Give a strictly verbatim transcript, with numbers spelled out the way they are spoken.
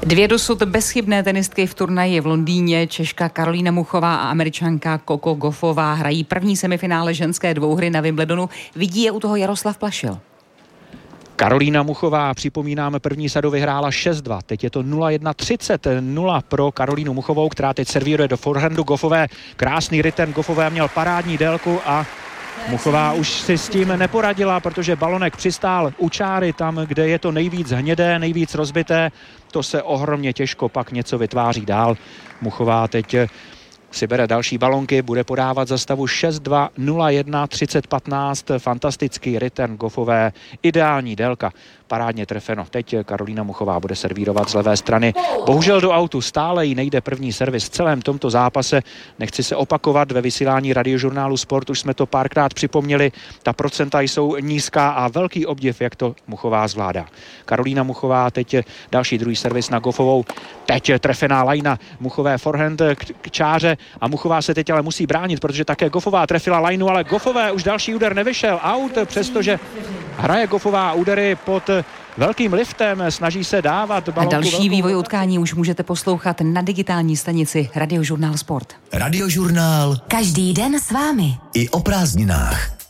Dvě dosud bezchybné tenistky v turnaji v Londýně, Češka Karolína Muchová a Američanka Coco Gauffová, hrají první semifinále ženské dvouhry na Wimbledonu. Vidí je u toho Jaroslav Plašil. Karolína Muchová, připomínáme, první sadu vyhrála šest dva, teď je to nula jedna třicet nula pro Karolínu Muchovou, která teď servíruje do forehandu Gauffové. Krásný return, Gauffové měl parádní délku a Muchová už si s tím neporadila, protože balonek přistál u čáry, tam, kde je to nejvíc hnědé, nejvíc rozbité. To se ohromně těžko pak něco vytváří dál. Muchová teď si bere další balonky, bude podávat za stavu šest dva, nula jedna, třicet patnáct, fantastický return Gauffové, ideální délka, parádně trefeno. Teď Karolína Muchová bude servírovat z levé strany. Bohužel do autu stále jí nejde první servis v celém tomto zápase. Nechci se opakovat, ve vysílání Radiožurnálu Sport už jsme to párkrát připomněli. Ta procenta jsou nízká a velký obdiv, jak to Muchová zvládá. Karolína Muchová, teď další druhý servis na Gauffovou. Teď trefená lajna, Muchové forehand k čáře a Muchová se teď ale musí bránit, protože také Gauffová trefila lajnu, ale Gauffové už další úder nevyšel. Out, přestože hraje Gauffová údery pod velkým liftem, snaží se dávat balonku. A další velkou... vývoj utkání už můžete poslouchat na digitální stanici Radiožurnál Sport. Radiožurnál. Každý den s vámi. I o prázdninách.